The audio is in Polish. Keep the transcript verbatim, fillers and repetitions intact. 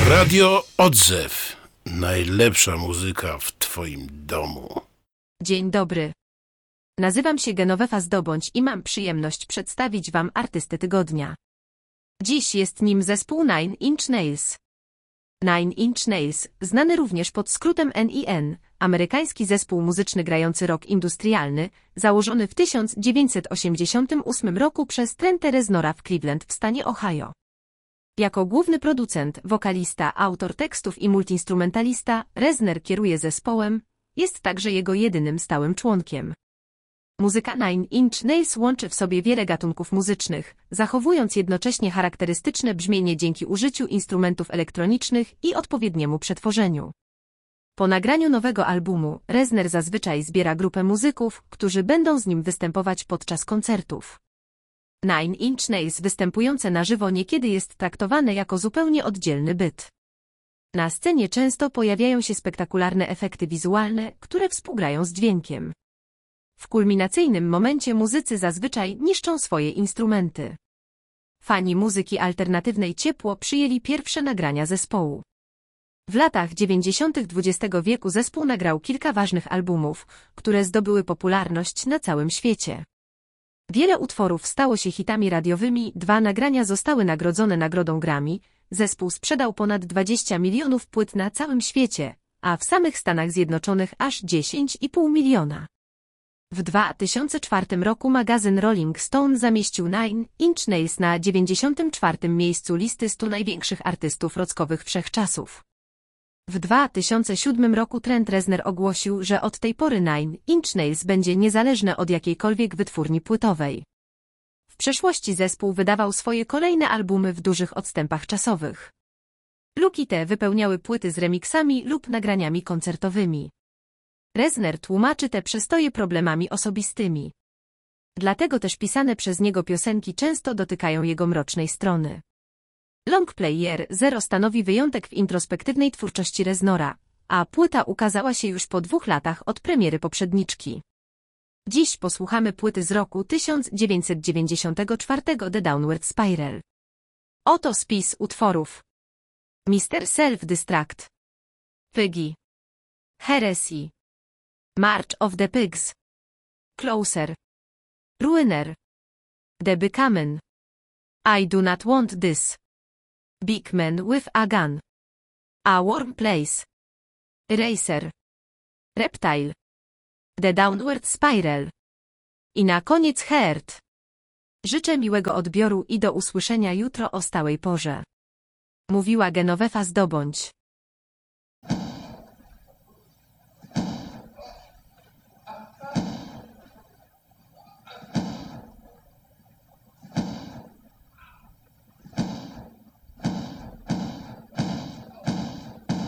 Radio Odzew. Najlepsza muzyka w twoim domu. Dzień dobry. Nazywam się Genovefa Zdobądź i mam przyjemność przedstawić wam artystę tygodnia. Dziś jest nim zespół Nine Inch Nails. Nine Inch Nails, znany również pod skrótem N I N, amerykański zespół muzyczny grający rock industrialny, założony w tysiąc dziewięćset osiemdziesiątym ósmym roku przez Trenta Reznora w Cleveland w stanie Ohio. Jako główny producent, wokalista, autor tekstów i multiinstrumentalista, Reznor kieruje zespołem, jest także jego jedynym stałym członkiem. Muzyka Nine Inch Nails łączy w sobie wiele gatunków muzycznych, zachowując jednocześnie charakterystyczne brzmienie dzięki użyciu instrumentów elektronicznych i odpowiedniemu przetworzeniu. Po nagraniu nowego albumu, Reznor zazwyczaj zbiera grupę muzyków, którzy będą z nim występować podczas koncertów. Nine Inch Nails występujące na żywo niekiedy jest traktowane jako zupełnie oddzielny byt. Na scenie często pojawiają się spektakularne efekty wizualne, które współgrają z dźwiękiem. W kulminacyjnym momencie muzycy zazwyczaj niszczą swoje instrumenty. Fani muzyki alternatywnej ciepło przyjęli pierwsze nagrania zespołu. W latach dziewięćdziesiątych dwudziestego wieku zespół nagrał kilka ważnych albumów, które zdobyły popularność na całym świecie. Wiele utworów stało się hitami radiowymi, dwa nagrania zostały nagrodzone nagrodą Grammy, zespół sprzedał ponad dwadzieścia milionów płyt na całym świecie, a w samych Stanach Zjednoczonych aż dziesięć i pół miliona. W dwa tysiące czwartym roku magazyn Rolling Stone zamieścił Nine Inch Nails na dziewięćdziesiątym czwartym miejscu listy stu największych artystów rockowych wszechczasów. W dwa tysiące siódmym roku Trent Reznor ogłosił, że od tej pory Nine Inch Nails będzie niezależne od jakiejkolwiek wytwórni płytowej. W przeszłości zespół wydawał swoje kolejne albumy w dużych odstępach czasowych. Luki te wypełniały płyty z remiksami lub nagraniami koncertowymi. Reznor tłumaczy te przestoje problemami osobistymi. Dlatego też pisane przez niego piosenki często dotykają jego mrocznej strony. Longplay Year Zero stanowi wyjątek w introspektywnej twórczości Reznora, a płyta ukazała się już po dwóch latach od premiery poprzedniczki. Dziś posłuchamy płyty z roku tysiąc dziewięćset dziewięćdziesiątego czwartego The Downward Spiral. Oto spis utworów. mister Self-Destruct, Piggy, Heresy, March of the Pigs, Closer, Ruiner, The Becoming, I Do Not Want This, Big Man with a Gun, A Warm Place, Eraser, Reptile, The Downward Spiral i na koniec Heart. Życzę miłego odbioru i do usłyszenia jutro o stałej porze. Mówiła Genovefa Zdobądź.